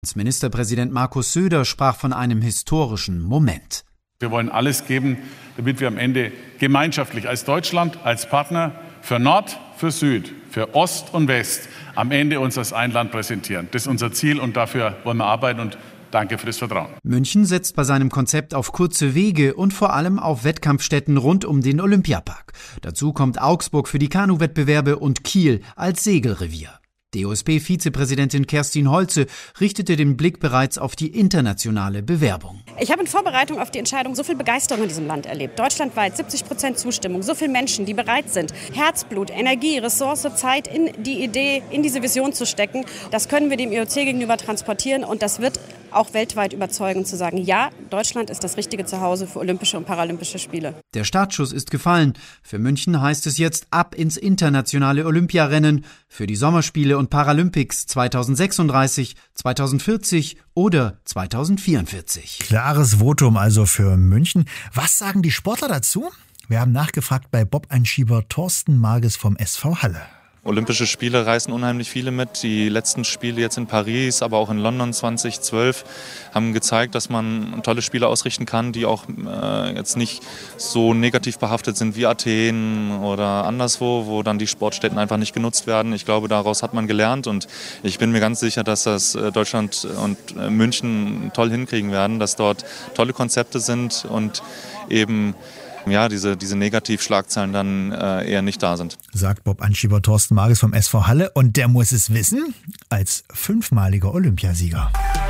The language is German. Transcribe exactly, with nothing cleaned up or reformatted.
Ministerpräsident Markus Söder sprach von einem historischen Moment. Wir wollen alles geben, damit wir am Ende gemeinschaftlich als Deutschland, als Partner für Nord, für Süd, für Ost und West am Ende uns als ein Land präsentieren. Das ist unser Ziel und dafür wollen wir arbeiten und danke für das Vertrauen. München setzt bei seinem Konzept auf kurze Wege und vor allem auf Wettkampfstätten rund um den Olympiapark. Dazu kommt Augsburg für die Kanuwettbewerbe und Kiel als Segelrevier. D O S B-Vizepräsidentin Kerstin Holze richtete den Blick bereits auf die internationale Bewerbung. Ich habe in Vorbereitung auf die Entscheidung so viel Begeisterung in diesem Land erlebt. Deutschlandweit siebzig Prozent Zustimmung, so viele Menschen, die bereit sind, Herzblut, Energie, Ressource, Zeit in die Idee, in diese Vision zu stecken. Das können wir dem I O C gegenüber transportieren und das wird auch weltweit überzeugen, zu sagen, ja, Deutschland ist das richtige Zuhause für Olympische und Paralympische Spiele. Der Startschuss ist gefallen. Für München heißt es jetzt ab ins internationale Olympiarennen, für die Sommerspiele und Paralympics zweitausendsechsunddreißig, zweitausendvierzig oder zweitausendvierundvierzig. Klares Votum also für München. Was sagen die Sportler dazu? Wir haben nachgefragt bei Bob-Einschieber Thorsten Marges vom S V Halle. Olympische Spiele reißen unheimlich viele mit. Die letzten Spiele jetzt in Paris, aber auch in London zweitausendzwölf haben gezeigt, dass man tolle Spiele ausrichten kann, die auch äh, jetzt nicht so negativ behaftet sind wie Athen oder anderswo, wo dann die Sportstätten einfach nicht genutzt werden. Ich glaube, daraus hat man gelernt und ich bin mir ganz sicher, dass das Deutschland und München toll hinkriegen werden, dass dort tolle Konzepte sind und eben ja, diese, diese Negativschlagzeilen dann äh, eher nicht da sind. Sagt Bob-Einschieber Thorsten Marges vom S V Halle und der muss es wissen, als fünfmaliger Olympiasieger.